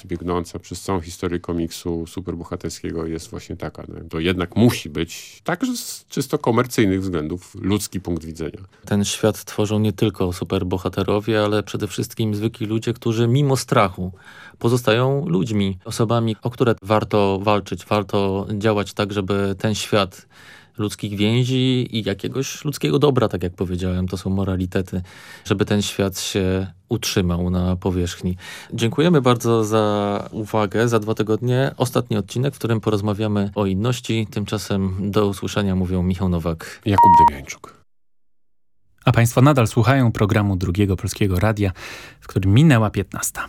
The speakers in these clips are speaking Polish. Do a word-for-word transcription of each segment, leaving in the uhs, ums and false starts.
biegnąca przez całą historię komiksu superbohaterskiego jest właśnie taka. No, to jednak musi być, także z czysto komercyjnych względów, ludzki punkt widzenia. Ten świat tworzą nie tylko superbohaterowie, ale przede wszystkim zwykli ludzie, którzy mimo strachu pozostają ludźmi, osobami, o które warto walczyć, warto działać tak, żeby ten świat ludzkich więzi i jakiegoś ludzkiego dobra, tak jak powiedziałem, to są moralitety, żeby ten świat się utrzymał na powierzchni. Dziękujemy bardzo za uwagę, za dwa tygodnie. Ostatni odcinek, w którym porozmawiamy o inności. Tymczasem do usłyszenia mówią Michał Nowak, Jakub Demiańczuk. A Państwo nadal słuchają programu Drugiego Polskiego Radia, w którym minęła piętnasta.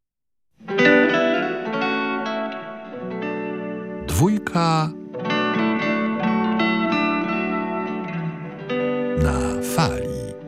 Dwójka na fali.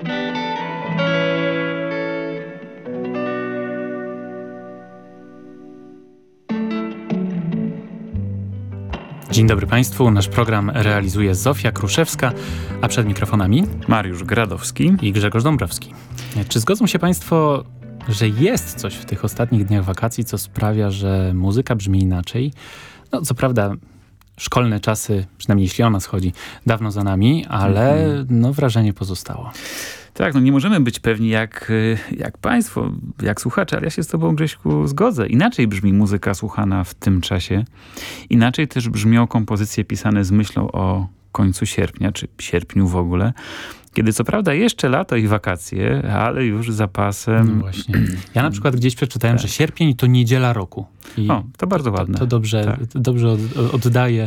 Dzień dobry Państwu. Nasz program realizuje Zofia Kruszewska, a przed mikrofonami Mariusz Gradowski i Grzegorz Dąbrowski. Czy zgodzą się Państwo, że jest coś w tych ostatnich dniach wakacji, co sprawia, że muzyka brzmi inaczej? No co prawda szkolne czasy, przynajmniej jeśli o nas chodzi, dawno za nami, ale mm. no, wrażenie pozostało. Tak, no nie możemy być pewni jak, jak państwo, jak słuchacze, ale ja się z tobą, Grześku, zgodzę. Inaczej brzmi muzyka słuchana w tym czasie. Inaczej też brzmią kompozycje pisane z myślą o końcu sierpnia, czy sierpniu w ogóle. Kiedy co prawda jeszcze lato i wakacje, ale już z zapasem... No właśnie. Ja na przykład gdzieś przeczytałem, tak. że sierpień to niedziela roku. I o, to bardzo to, ładne. To, to dobrze, tak. dobrze od, oddaje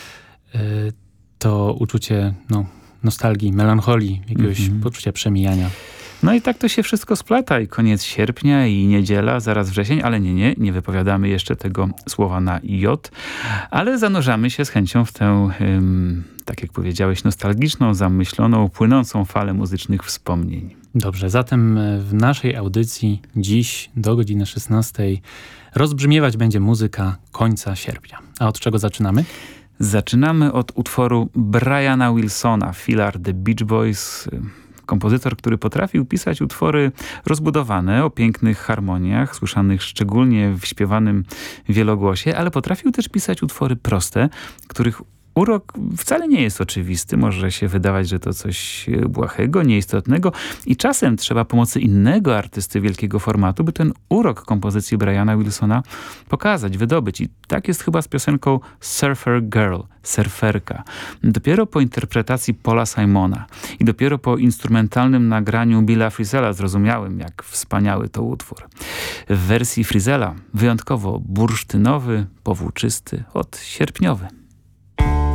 y, to uczucie no, nostalgii, melancholii, jakiegoś mm-hmm. poczucia przemijania. No i tak to się wszystko splata i koniec sierpnia i niedziela, zaraz wrzesień, ale nie, nie, nie wypowiadamy jeszcze tego słowa na J, ale zanurzamy się z chęcią w tę, ym, tak jak powiedziałeś, nostalgiczną, zamyśloną, płynącą falę muzycznych wspomnień. Dobrze, zatem w naszej audycji dziś do godziny szesnastej rozbrzmiewać będzie muzyka końca sierpnia. A od czego zaczynamy? Zaczynamy od utworu Briana Wilsona, filar The Beach Boys, kompozytor, który potrafił pisać utwory rozbudowane o pięknych harmoniach, słyszanych szczególnie w śpiewanym wielogłosie, ale potrafił też pisać utwory proste, których urok wcale nie jest oczywisty. Może się wydawać, że to coś błahego, nieistotnego i czasem trzeba pomocy innego artysty wielkiego formatu, by ten urok kompozycji Briana Wilsona pokazać, wydobyć. I tak jest chyba z piosenką Surfer Girl, surferka. Dopiero po interpretacji Paula Simona i dopiero po instrumentalnym nagraniu Billa Frisella zrozumiałem, jak wspaniały to utwór. W wersji Frisella wyjątkowo bursztynowy, powłóczysty, od sierpniowy.